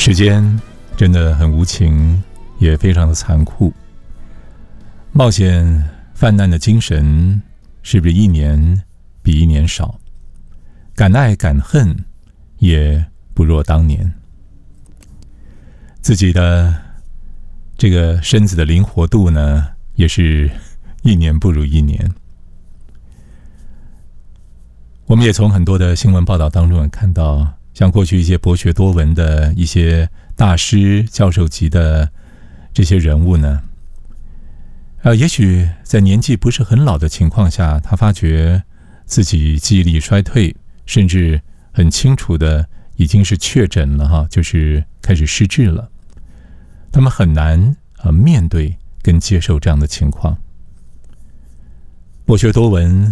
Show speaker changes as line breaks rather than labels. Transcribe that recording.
时间真的很无情，也非常的残酷。冒险犯难的精神是不是一年比一年少？敢爱敢恨也不若当年。自己的这个身子的灵活度呢，也是一年不如一年。我们也从很多的新闻报道当中看到，像过去一些博学多闻的一些大师、教授级的这些人物呢，也许在年纪不是很老的情况下，他发觉自己记忆力衰退，甚至很清楚的已经是确诊了就是开始失智了。他们很难面对跟接受这样的情况。博学多闻